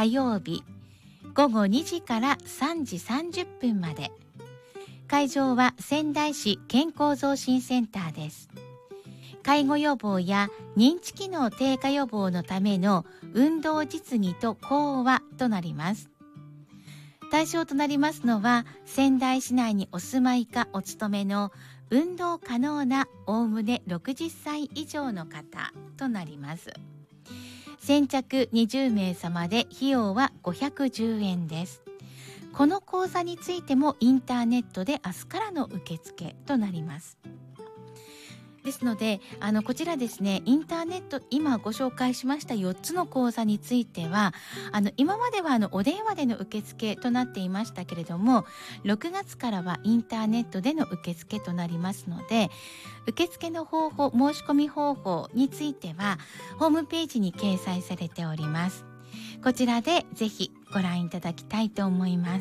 火曜日午後2時から3時30分まで。会場は仙台市健康増進センターです。介護予防や認知機能低下予防のための運動実技と講話となります。対象となりますのは、仙台市内にお住まいかお勤めの運動可能なおおむね60歳以上の方となります。先着20名様で費用は510円です。この講座についてもインターネットで明日からの受付となります。ですのでこちらですね、インターネット今ご紹介しました4つの講座については今まではお電話での受付となっていましたけれども、6月からはインターネットでの受付となりますので、受付の方法、申し込み方法についてはホームページに掲載されております。こちらでぜひご覧いただきたいと思います。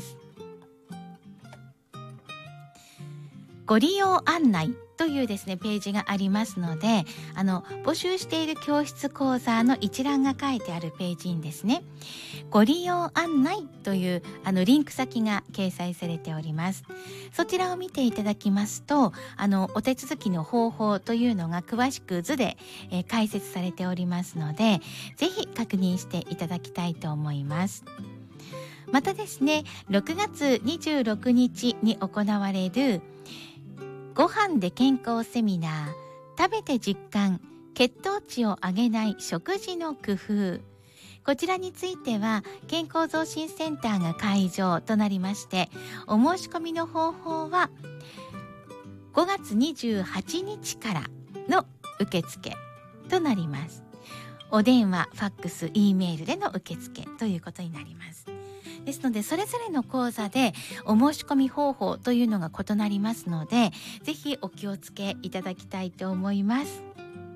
ご利用案内というですねページがありますので、募集している教室講座の一覧が書いてあるページにですね、ご利用案内というリンク先が掲載されております。そちらを見ていただきますと、お手続きの方法というのが詳しく図で、解説されておりますので、ぜひ確認していただきたいと思います。またですね、6月26日に行われるご飯で健康セミナー、食べて実感血糖値を上げない食事の工夫、こちらについては健康増進センターが会場となりまして、お申し込みの方法は5月28日からの受付となります。お電話、ファックス、Eメールでの受付ということになります。ですので、それぞれの講座でお申し込み方法というのが異なりますので、ぜひお気をつけいただきたいと思います。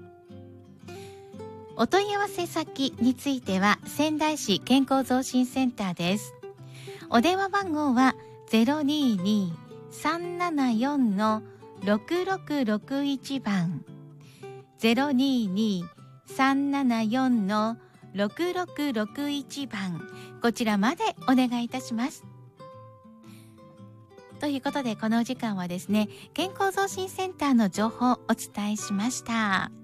お問い合わせ先については仙台市健康増進センターです。お電話番号は 022-374-6661 番 022-374-6661 番、こちらまでお願いいたします。ということで、このお時間はですね、健康増進センターの情報をお伝えしました。